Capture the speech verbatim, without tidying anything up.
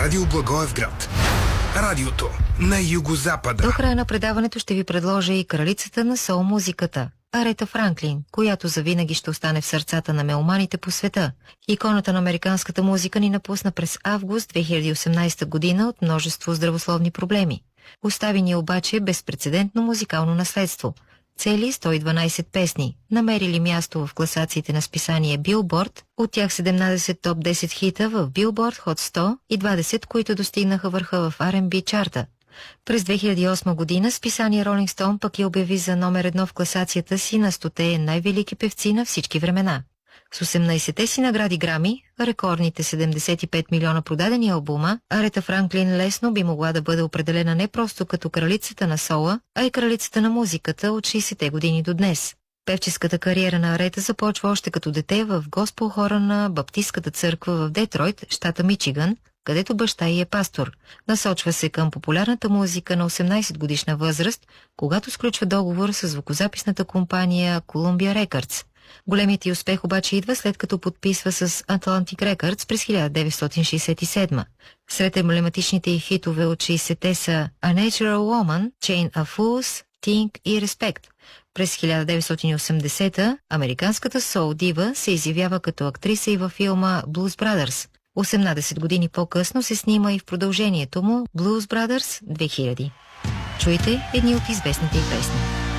Радио Благоевград. Радиото на югозапада. До края на предаването ще ви предложа и кралицата на соул музиката Арета Франклин, която завинаги ще остане в сърцата на меломаните по света. Иконата на американската музика ни напусна през август две хиляди и осемнадесета година от множество здравословни проблеми. Остави ни обаче безпрецедентно музикално наследство. Цели сто и дванадесет песни, намерили място в класациите на списание Billboard, от тях седемнадесет топ десет хита в Billboard Hot сто и двадесет, които достигнаха върха в Ар енд Би чарта. През две хиляди и осма година списание Rolling Stone пък я обяви за номер едно в класацията си на стоте най-велики певци на всички времена. С осемнадесетте си награди Грами, рекордните седемдесет и пет милиона продадени албума, Арета Франклин лесно би могла да бъде определена не просто като кралицата на сола, а и кралицата на музиката от шейсетте години до днес. Певческата кариера на Арета започва още като дете в госпел хора на Баптистката църква в Детройт, щата Мичиган, където баща й е пастор. Насочва се към популярната музика на осемнадесет годишна възраст, когато сключва договор с звукозаписната компания Columbia Records. Големият й успех обаче идва след като подписва с Atlantic Records през хиляда деветстотин шейсет и седма. Сред емблематичните й хитове от шейсетте са A Natural Woman, Chain of Fools, Think и Respect. През хиляда деветстотин и осемдесета американската соул дива се изявява като актриса и във филма Blues Brothers. осемнадесет години по-късно се снима и в продължението му Blues Brothers две хиляди. Чуйте едни от известните й песни.